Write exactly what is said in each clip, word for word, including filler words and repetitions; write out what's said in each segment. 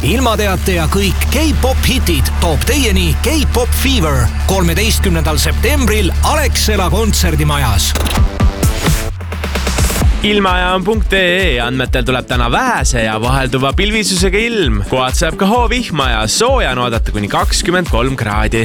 ilmateate ja kõik K-pop hitid toob teieni K-pop Fever kolmeteistkümnendal septembril Alexela kontserdimajas. Ilmajaam punkt ee andmetel tuleb täna vähese ja vahelduva pilvisusega ilm. Kohad saab ka hoovihma ja sooja on oodata kuni kakskümmend kolm kraadi.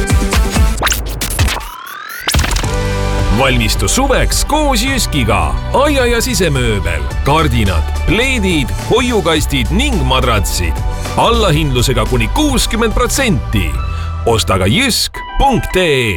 Valmistu suveks koos Jyskiga. Aia ja sisemööbel, kardinad, pleedid, hoiukastid ning madratsid. Allahindlusega kuni kuuskümmend protsenti. Osta ka jysk punkt ee.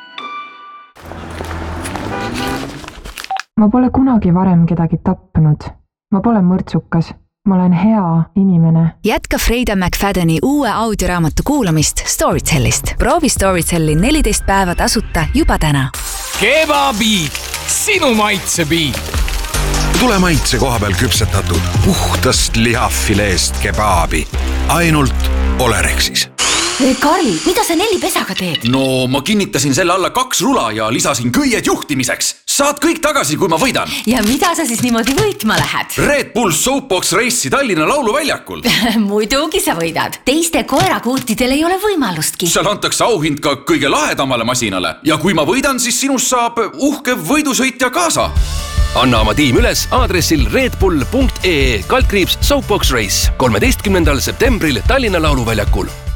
Ma pole kunagi varem kedagi tapnud. Ma pole mõrtsukas. Ma olen hea inimene. Jätka Freida McFadeni uue audioraamatu kuulamist Storytellist. Proovi Storytelli neliteist päeva tasuta juba täna. Kebabiit, sinu maitsebiit. Tule maitse koha peal küpsetatud puhtast lihafileest kebaabi. Ainult Olerexis. Karl, mida sa Nelli pesaga teed? No, ma kinnitasin selle alla kaks rula ja lisasin köied juhtimiseks. Saad kõik tagasi, kui ma võidan. Ja mida sa siis niimoodi võitma lähed? Red Bull Soapbox Race'i Tallinna lauluväljakul. Muidugi sa võidad. Teiste koerakuutidel ei ole võimalustki. Seal antakse auhind ka kõige lahedamale masinale. Ja kui ma võidan, siis sinust saab uhke võidusõitja kaasa. Anna oma tiim üles aadressil redbull punkt ee kaldkriips Soapbox Race kolmeteistkümnendal septembril Tallinna lauluväljakul.